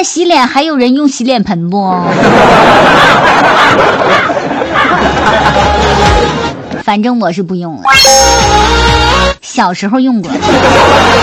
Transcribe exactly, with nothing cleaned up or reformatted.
洗脸还有人用洗脸盆不？反正我是不用了，小时候用过。